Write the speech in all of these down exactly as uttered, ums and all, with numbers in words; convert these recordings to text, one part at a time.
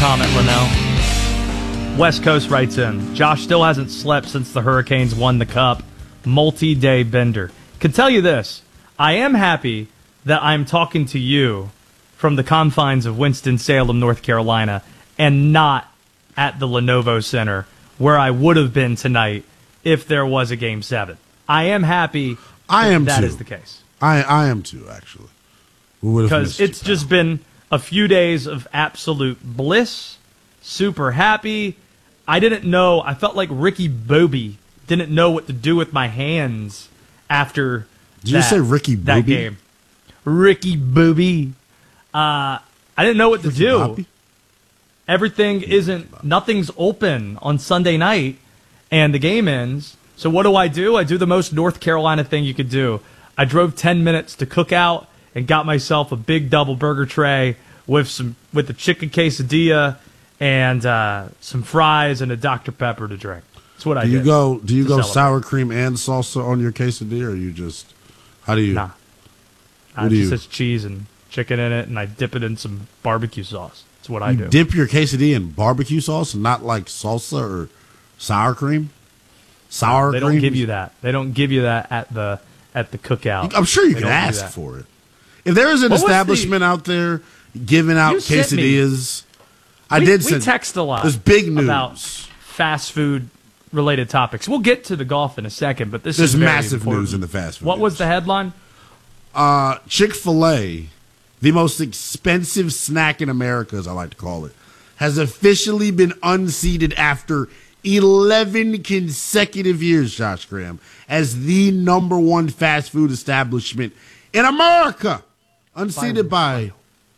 Comment, Linnell. West Coast writes in, Josh still hasn't slept since the Hurricanes won the Cup. Multi-day bender. Can tell you this, I am happy that I'm talking to you from the confines of Winston-Salem, North Carolina, and not at the Lenovo Center, where I would have been tonight if there was a Game seven. I am happy I am that too. is the case. I, I am too, actually. Because it's just been a few days of absolute bliss, super happy. I didn't know. I felt like Ricky Bobby didn't know what to do with my hands after Did that, you say Ricky that Bobby? game. Ricky Bobby. Uh, I didn't know what to Ricky do. Bobby? Everything isn't, nothing's open on Sunday night, and the game ends. So what do I do? I do the most North Carolina thing you could do. I drove ten minutes to Cookout and got myself a big double burger tray with some with a chicken quesadilla and uh, some fries and a Doctor Pepper to drink. That's what I do did. You go, do you go celebrate. sour cream and salsa on your quesadilla, or you just, how do you? Nah. What Uh, do it you- just has cheese and chicken in it, and I dip it in some barbecue sauce. That's what I You do. dip your quesadilla in barbecue sauce and not like salsa or sour cream? Sour they cream? don't give you that. They don't give you that at the at the Cookout. I'm sure you They can don't do ask that. for it. If there is an What was establishment out there giving out You sent me- quesadillas, I we, did we send. text a lot There's big news. about fast food related topics. We'll get to the golf in a second, but this There's is very massive important. news in the fast food. What was news. the headline? Uh, Chick-fil-A, the most expensive snack in America, as I like to call it, has officially been unseated after eleven consecutive years, Josh Graham, as the number one fast food establishment in America. Unseated by,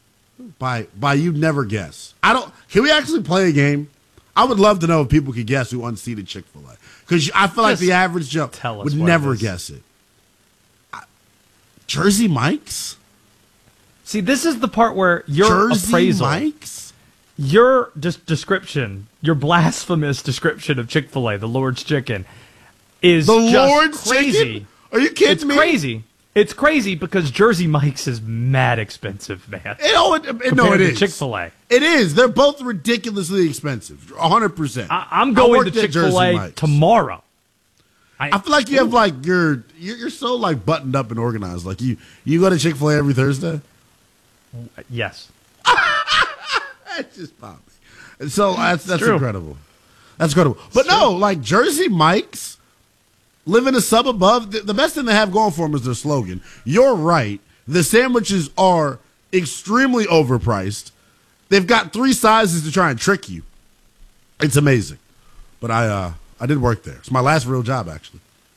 by, by you'd never guess. I don't, can we actually play a game? I would love to know if people could guess who unseated Chick-fil-A. Because I feel like Just the average Joe tell us would what never it is. guess it. Jersey Mike's? See, this is the part where your Jersey appraisal, Mike's? your des- description, your blasphemous description of Chick-fil-A, the Lord's Chicken, is The just Lord's crazy. Chicken? Are you kidding It's me? crazy. It's crazy because Jersey Mike's is mad expensive, man. It, oh, it, it, no, it compared to is. Chick-fil-A. It is. They're both ridiculously expensive. one hundred percent. I- I'm going to worked at Jersey Chick-fil-A Mike's. tomorrow. I feel like you have like you're you're you're so like buttoned up and organized. Like you you go to Chick-fil-A every Thursday. Yes. That's just poppy. And so that's that's true. incredible. That's incredible. But no, like Jersey Mike's, living a sub above. The, the best thing they have going for them is their slogan. You're right. The sandwiches are extremely overpriced. They've got three sizes to try and trick you. It's amazing. But I uh, I did work there. It's my last real job, actually.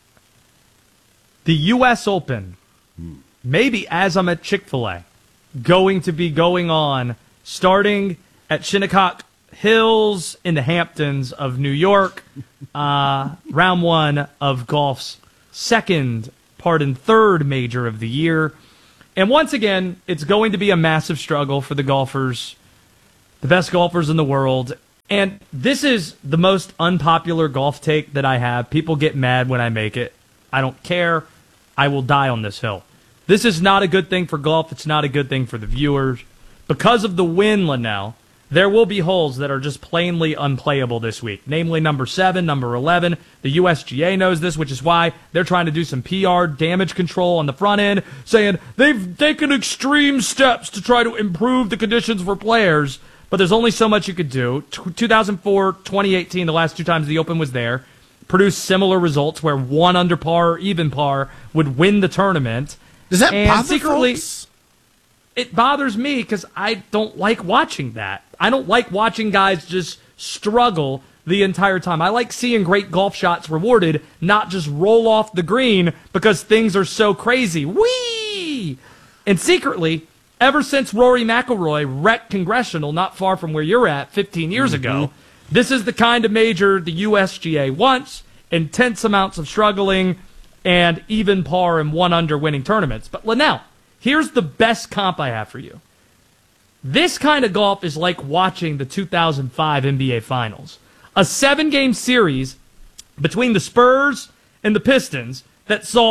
The U S Open, maybe as I'm at Chick-fil-A, going to be going on starting at Shinnecock Hills in the Hamptons of New York, uh, round one of golf's second, pardon, third major of the year. And once again, it's going to be a massive struggle for the golfers, the best golfers in the world. And this is the most unpopular golf take that I have. People get mad when I make it. I don't care. I will die on this hill. This is not a good thing for golf. It's not a good thing for the viewers. Because of the win, Linnell, there will be holes that are just plainly unplayable this week, namely number seven, number eleven. The U S G A knows this, which is why they're trying to do some P R damage control on the front end, saying they've taken extreme steps to try to improve the conditions for players, but there's only so much you could do. two thousand four, twenty eighteen, the last two times the Open was there, produced similar results where one under par or even par would win the tournament. Does that and bother secretly, folks? It bothers me because I don't like watching that. I don't like watching guys just struggle the entire time. I like seeing great golf shots rewarded, not just roll off the green because things are so crazy. Whee! And secretly, ever since Rory McIlroy wrecked Congressional not far from where you're at fifteen years Mm-hmm. ago, this is the kind of major the U S G A wants, intense amounts of struggling, and even par and one under winning tournaments. But Linnell, here's the best comp I have for you. This kind of golf is like watching the two thousand five N B A Finals. A seven-game series between the Spurs and the Pistons that saw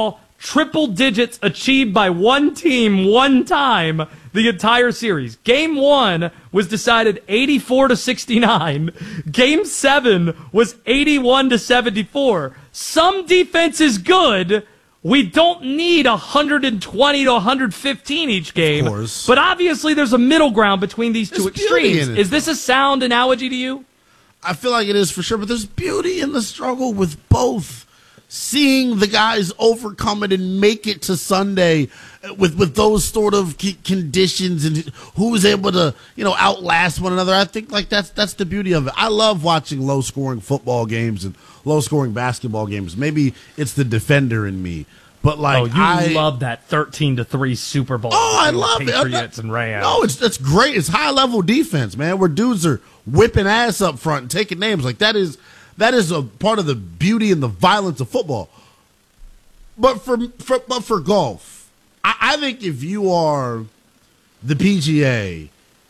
triple digits achieved by one team one time the entire series. Game one was decided eighty-four to sixty-nine. Game seven was eighty-one to seventy-four. Some defense is good. We don't need one hundred twenty to one hundred fifteen each game. Of course. But obviously there's a middle ground between these There's two beauty extremes. in it, Is this a sound analogy to you? I feel like it is for sure, but there's beauty in the struggle with both. Seeing the guys overcome it and make it to Sunday with, with those sort of conditions and who's able to, you know, outlast one another. I think like that's that's the beauty of it. I love watching low scoring football games and low scoring basketball games. Maybe it's the defender in me. But like, oh, you I love that thirteen to three Super Bowl. Oh, I between love the it. Patriots and Rams. No, it's that's great. It's high level defense, man. Where dudes are whipping ass up front and taking names. Like that is that is a part of the beauty and the violence of football. But for, for but for golf, I, I think if you are the P G A,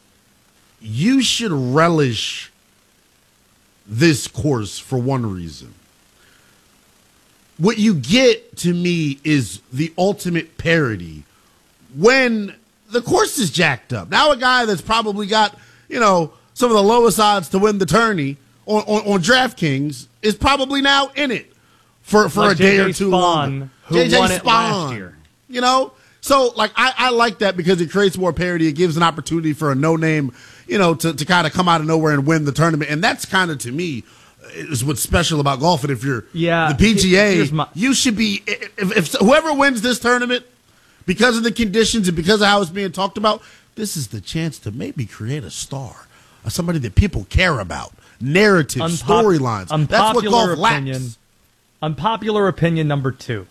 you should relish this course for one reason. What you get, to me, is the ultimate parody when the course is jacked up. Now a guy that's probably got, you know, some of the lowest odds to win the tourney on, on, on DraftKings is probably now in it for, for like a day J J or two Spawn, longer. who J J won it Spawn, last year. You know? So, like, I, I like that because it creates more parity. It gives an opportunity for a no-name, you know, to, to kind of come out of nowhere and win the tournament. And that's kind of, to me, is what's special about golf. And if you're yeah, the P G A, my- you should be, if, if whoever wins this tournament, because of the conditions and because of how it's being talked about, this is the chance to maybe create a star, or somebody that people care about, narrative, Unpop- storylines. That's what unpopular golf opinion. lacks. Unpopular opinion number two.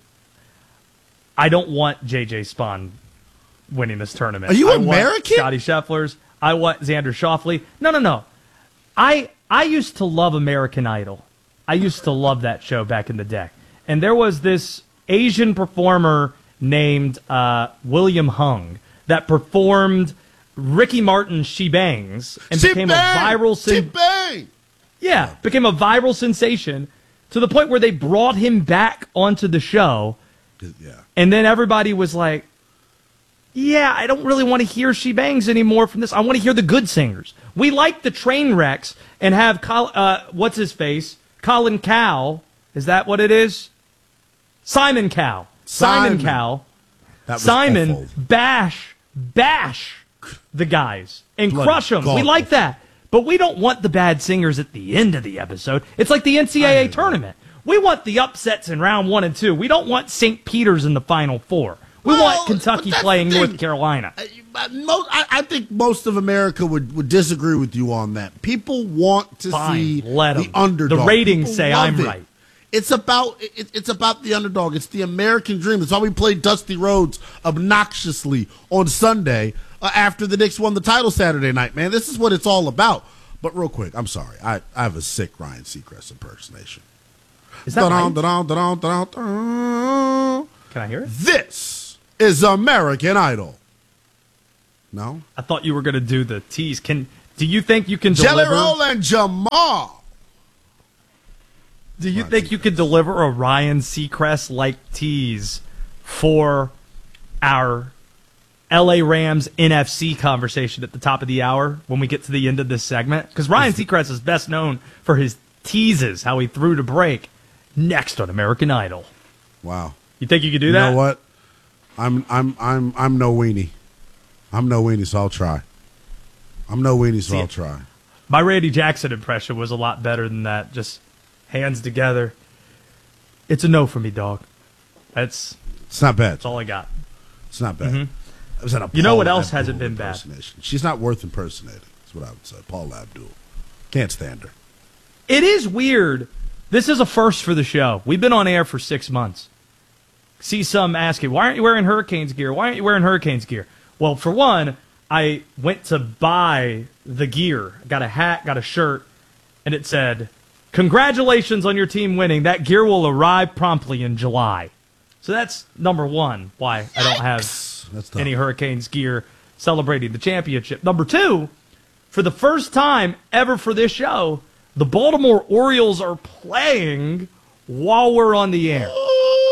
I don't want J J Spawn winning this tournament. Are you I American? Want Scotty Scheffler's. I want Xander Schauffele. No, no, no. I I used to love American Idol. I used to love that show back in the day. And there was this Asian performer named uh, William Hung that performed Ricky Martin's She Bangs and She became bang! a viral She sensation. bang! Yeah, became a viral sensation to the point where they brought him back onto the show. Yeah. And then everybody was like, yeah, I don't really want to hear She Bangs anymore from this. I want to hear the good singers. We like the train wrecks and have, Col- uh, what's his face? Colin Cowell. Is that what it is? Simon Cowell. Simon, Simon. Cowell. That was Simon awful. bash, bash the guys and Bloody crush them. We gauntlet. like that. But we don't want the bad singers at the end of the episode. It's like the N C double A tournament. We want the upsets in round one and two. We don't want Saint Peter's in the final four. We Well, want Kentucky but that's playing the thing. North Carolina. I, most, I, I think most of America would, would disagree with you on that. People want to Fine, see let the 'em. underdog. The ratings People say love I'm it. right. It's about it, it's about the underdog. It's the American dream. That's why we played Dusty Rhodes obnoxiously on Sunday uh, after the Knicks won the title Saturday night. Man, this is what it's all about. But real quick, I'm sorry. I, I have a sick Ryan Seacrest impersonation. Is that right? Da-dum, da-dum, da-dum, da-dum. Can I hear it? This is American Idol. No? I thought you were going to do the tease. Can do you think you can Jelly deliver? Roll and Jamal. Do you Ryan think you could deliver a Ryan Seacrest like tease for our L A Rams N F C conversation at the top of the hour when we get to the end of this segment? Because Ryan Seacrest is best known for his teases, how he threw to break. Next on American Idol. Wow. You think you could do You that? know what? I'm I'm I'm I'm no weenie. I'm no weenie, so I'll try. I'm no weenie, so See, I'll try. My Randy Jackson impression was a lot better than that. Just hands together. It's a no for me, dog. That's It's not bad. that's all I got. It's not bad. Mhm. It was an a You know Paula what else Abdul hasn't been bad? impersonation. She's not worth impersonating. That's what I would say. Paula Abdul. Can't stand her. It is weird. This is a first for the show. We've been on air for six months. See some asking, why aren't you wearing Hurricanes gear? Why aren't you wearing Hurricanes gear? Well, for one, I went to buy the gear. Got a hat, got a shirt, and it said, congratulations on your team winning. That gear will arrive promptly in July. So that's number one, why I don't have That's tough. any Hurricanes gear celebrating the championship. Number two, for the first time ever for this show, the Baltimore Orioles are playing while we're on the air.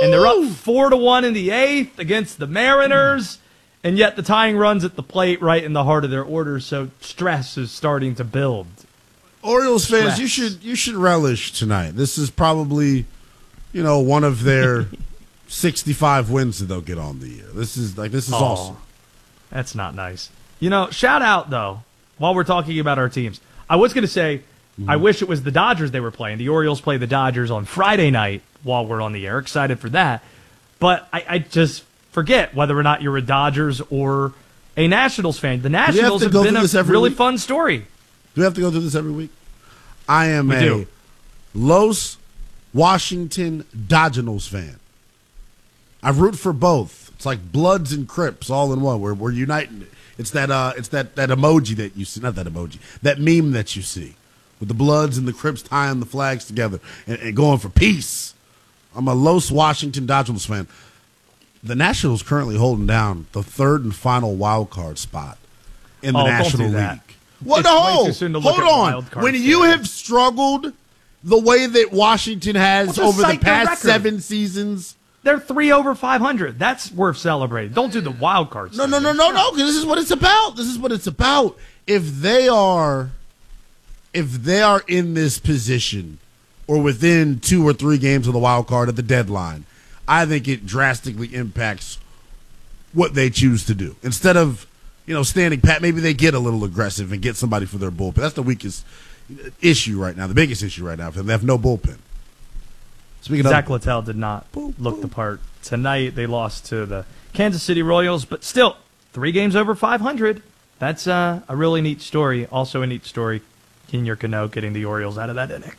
And they're up four to one in the eighth against the Mariners. And yet the tying runs at the plate right in the heart of their order, so stress is starting to build. Orioles fans, Stress. you should you should relish tonight. This is probably, you know, one of their sixty-five wins that they'll get on the year. This is like this is Oh, awesome. That's not nice. You know, shout out though, while we're talking about our teams. I was going to say, mm-hmm. I wish it was the Dodgers they were playing. The Orioles play the Dodgers on Friday night while we're on the air. Excited for that. But I, I just forget whether or not you're a Dodgers or a Nationals fan. The Nationals to have go been through this a every really week? fun story. Do we have to go through this every week? I am We a do. Los Washington Dodgers fan. I root for both. It's like Bloods and Crips all in one. We're we're uniting. It's that uh, it's that, that emoji that you see, not that emoji, that meme that you see with the Bloods and the Crips tying the flags together and, and going for peace. I'm a Los Washington Dodgers fan. The Nationals currently holding down the third and final wild card spot in the Oh, don't National do League. that. What? It's way No, too soon to look hold at on. wild card When you standings. have struggled the way that Washington has Well, just over the cite their past record. seven seasons. They're three over five hundred. That's worth celebrating. Don't do the wild cards. No, no, no, no, no. 'Cause this is what it's about. This is what it's about. If they are, if they are in this position, or within two or three games of the wild card at the deadline, I think it drastically impacts what they choose to do. Instead of, you know, standing pat, maybe they get a little aggressive and get somebody for their bullpen. That's the weakest issue right now, the biggest issue right now for them. They have no bullpen. Speaking Zach of, Littell did not Boom, look boom. the part tonight. They lost to the Kansas City Royals, but still, three games over five hundred. That's uh, a really neat story. Also a neat story, Kinyer Cano getting the Orioles out of that inning.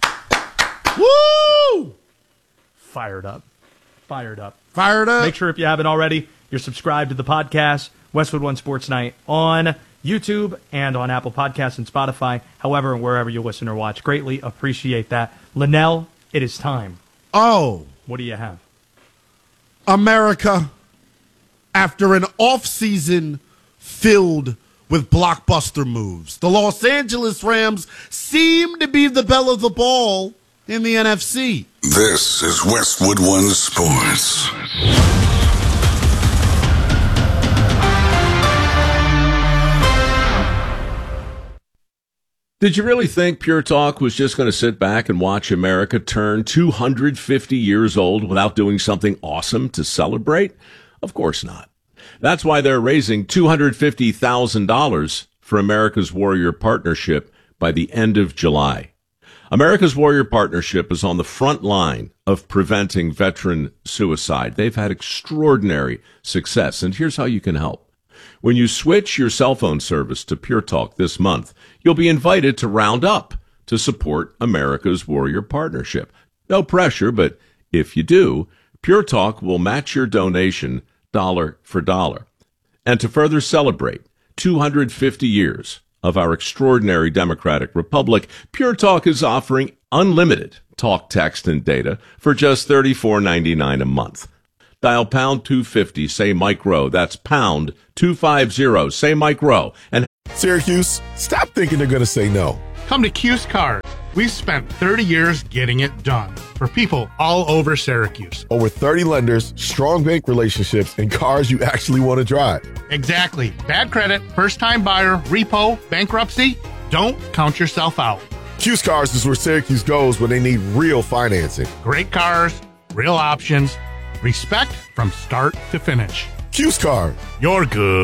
woo! Fired up. Fired up. Fired up. Make sure if you haven't already, you're subscribed to the podcast, Westwood One Sports Night, on YouTube and on Apple Podcasts and Spotify. However, and wherever you listen or watch. Greatly appreciate that. Linnell, it is time. Oh, What do you have? America, after an offseason filled with blockbuster moves, the Los Angeles Rams seem to be the belle of the ball in the N F C. This is Westwood One Sports. Did you really think Pure Talk was just going to sit back and watch America turn two hundred fifty years old without doing something awesome to celebrate? Of course not. That's why they're raising two hundred fifty thousand dollars for America's Warrior Partnership by the end of July. America's Warrior Partnership is on the front line of preventing veteran suicide. They've had extraordinary success, and here's how you can help. When you switch your cell phone service to Pure Talk this month, you'll be invited to round up to support America's Warrior Partnership. No pressure, but if you do, Pure Talk will match your donation dollar for dollar. And to further celebrate two hundred fifty years of our extraordinary democratic republic, Pure Talk is offering unlimited talk, text, and data for just thirty-four ninety-nine a month. Dial pound two fifty, say Mike Rowe. That's pound two fifty, say Mike Rowe. And Syracuse, stop thinking they're going to say no. Come to Cuse Cars. We've spent thirty years getting it done for people all over Syracuse. Over thirty lenders, strong bank relationships, and cars you actually want to drive. Exactly. Bad credit, first-time buyer, repo, bankruptcy. Don't count yourself out. Cuse Cars is where Syracuse goes when they need real financing. Great cars, real options, respect from start to finish. Cuse Cars. You're good.